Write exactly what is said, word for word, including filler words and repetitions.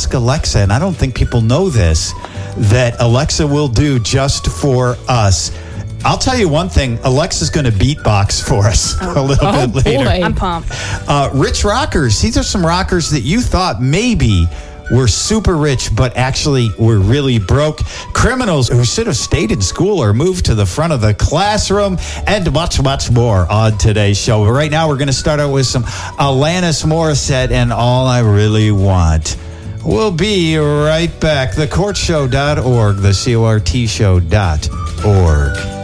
ask Alexa, and I don't think people know this, that Alexa will do just for us. I'll tell you one thing. Alexa's going to beatbox for us oh. a little oh, bit later. Boy. I'm pumped. Uh, rich rockers. These are some rockers that you thought maybe were super rich, but actually were really broke. Criminals who should have stayed in school or moved to the front of the classroom, and much, much more on today's show. But right now, we're going to start out with some Alanis Morissette and All I Really Want. We'll be right back. the court show dot org, the C O R T show dot org.